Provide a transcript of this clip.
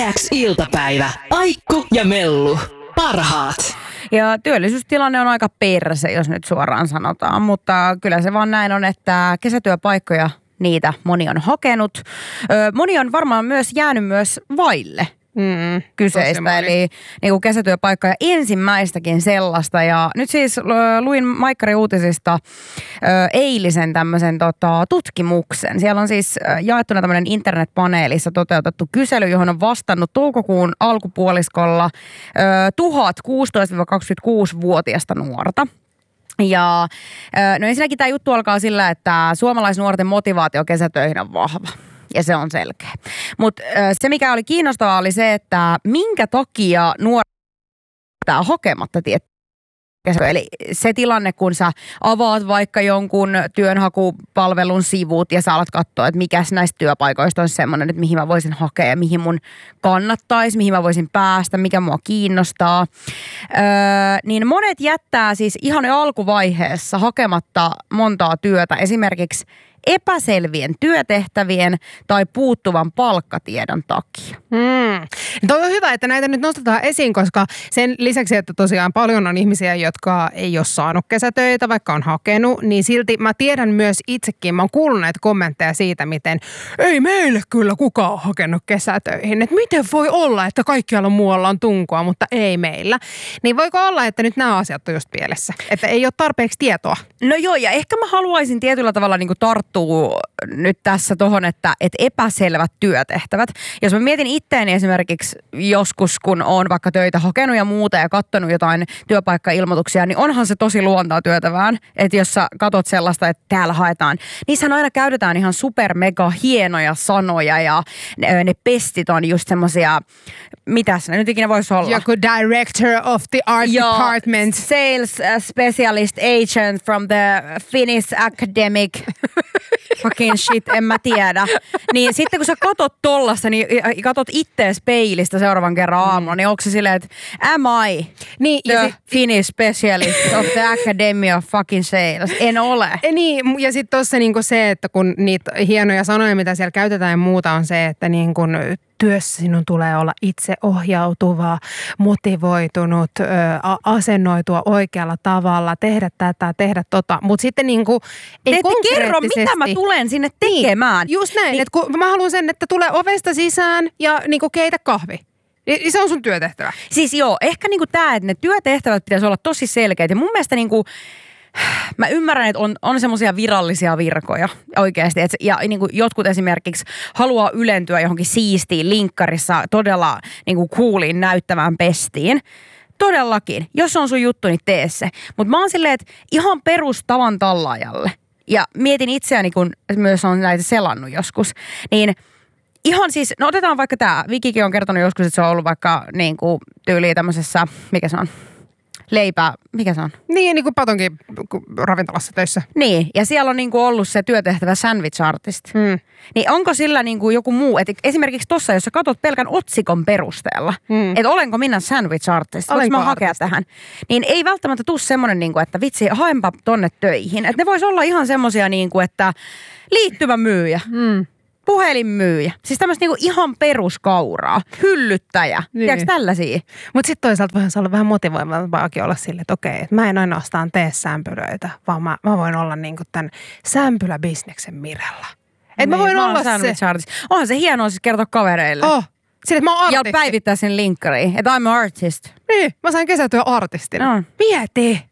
X-iltapäivä. Aikku ja Mellu. Parhaat. Ja työllisyystilanne on aika perse, jos nyt suoraan sanotaan, mutta kyllä se vaan näin on, että kesätyöpaikkoja niitä moni on hakenut. Moni on varmaan myös jäänyt myös vaille kyseistä, eli niin kuin kesätyöpaikka ja ensimmäistäkin sellaista. Ja nyt siis luin Maikkari uutisista eilisen tämmöisen tutkimuksen. Siellä on siis jaettuna tämmöinen internetpaneelissa toteutettu kysely, johon on vastannut toukokuun alkupuoliskolla 1000 16-26-vuotiaista nuorta. Ja no ensinnäkin tämä juttu alkaa sillä, että suomalaisnuorten motivaatio kesätöihin on vahva. Ja se on selkeä. Mutta se, mikä oli kiinnostavaa, oli se, että minkä takia nuoret jättää hakematta tiettyä. Eli se tilanne, kun sä avaat vaikka jonkun työnhakupalvelun sivut ja sä alat katsoa, että mikäs näistä työpaikoista on semmoinen, että mihin mä voisin hakea ja mihin mun kannattaisi, mihin mä voisin päästä, mikä mua kiinnostaa. Niin monet jättää siis ihan jo alkuvaiheessa hakematta montaa työtä, esimerkiksi epäselvien työtehtävien tai puuttuvan palkkatiedon takia. Toi on hyvä, että näitä nyt nostetaan esiin, koska sen lisäksi, että tosiaan paljon on ihmisiä, jotka ei ole saanut kesätöitä, vaikka on hakenut, niin silti mä tiedän myös itsekin, mä oon kuullut näitä kommentteja siitä, miten ei meille kyllä kukaan ole hakenut kesätöihin. Että miten voi olla, että kaikkialla muualla on tunkua, mutta ei meillä. Niin voiko olla, että nyt nämä asiat on just pielessä? Että ei ole tarpeeksi tietoa? No joo, ja ehkä mä haluaisin tietyllä tavalla niin kuin tarttua nyt tässä tohon, että epäselvät työtehtävät. Jos mä mietin itteeni esimerkiksi joskus, kun oon vaikka töitä hakenut ja muuta ja katsonut jotain työpaikkailmoituksia, niin onhan se tosi luontaa työtävään. Että jos sä katot sellaista, että täällä haetaan, niissähän aina käytetään ihan super mega hienoja sanoja ja ne pestit on just semmosia, mitäs ne nyt ikinä voisi olla? Joku director of the art department. Sales specialist agent from the Finnish academic fucking shit, en mä tiedä. Niin sitten kun sä katot tollasta, niin katot ittees peilistä seuraavan kerran aamulla, niin onko se silleen, että am I the Finnish specialist of the Academy of fucking Sales? En ole. Niin, ja sitten tossa niinku se, että kun niitä hienoja sanoja, mitä siellä käytetään ja muuta, on se, että niin kun työssä sinun tulee olla itseohjautuva, motivoitunut, asennoitua oikealla tavalla, tehdä tätä, tehdä tota. Mutta sitten niinku ei konkreettisesti. Kerro, mitä mä tulen sinne tekemään. Niin, just näin, että kun mä haluan sen, että tulee ovesta sisään ja niinku keitä kahvi. Se on sun työtehtävä. Siis joo, ehkä niinku tää, että ne työtehtävät pitäisi olla tosi selkeät. Ja mun mielestä niinku mä ymmärrän, että on semmoisia virallisia virkoja oikeasti. Ja niin kuin jotkut esimerkiksi haluaa ylentyä johonkin siistiin linkkarissa todella niin kuin cooliin näyttävään pestiin. Todellakin. Jos on sun juttu, niin tee se. Mutta mä oon silleen, että ihan perustavan tallaajalle. Ja mietin itseäni, kun myös on näitä selannut joskus. Niin ihan siis, no otetaan vaikka tää. Vikikin on kertonut joskus, että se on ollut vaikka niin kuin tyyliin tämmöisessä, mikä se on? Leipää, mikä se on? Niin kuin Patonkin ravintolassa töissä. Niin, ja siellä on niin kuin ollut se työtehtävä sandwich artist. Niin onko sillä niin kuin joku muu, että esimerkiksi tossa, jos sä katot pelkän otsikon perusteella, että olenko minä sandwich artist, voinko mä hakea tähän, niin ei välttämättä tule semmoinen, niin kuin, että vitsi, haenpa tonne töihin. Että ne vois olla ihan semmosia, niin kuin, että liittymämyyjä. Puhelinmyyjä. Siis tämmöistä niinku ihan peruskauraa. Hyllyttäjä. Niin. Tiedätkö tällaisia? Mutta sitten toisaalta voihan se olla vähän motivoivaakin olla silleen, että okei, että mä en ainoastaan tee sämpylöitä, vaan mä voin olla niinku tämän sämpyläbisneksen Mirella. Että mä voin olla se. Onhan se hienoa siis kertoa kavereille. Sille, että mä oon artisti. Ja päivittää sen linkkariin, että I'm an artist. Niin, mä sain kesätyöartistina. No. Mieti.